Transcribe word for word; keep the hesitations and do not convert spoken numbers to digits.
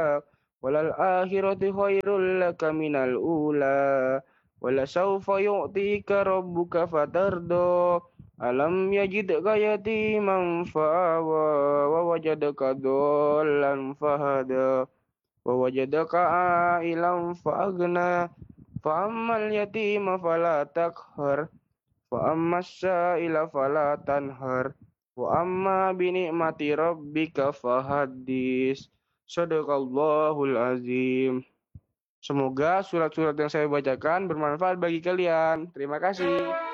walal akhiratu khairul laka minal ula wala sawfa yu'tika rabbuka fatardo alam yajidka yatiman fa'awa wa wajadaka dhallan fahada wa wajadaka ailan fa'agna fa'ammal yatima fala takhar wa amma sa'ila fala tanhar wa amma binikmati rabbika fahaddis. Shadaqallahul azim. Semoga surat-surat yang saya bacakan bermanfaat bagi kalian. Terima kasih.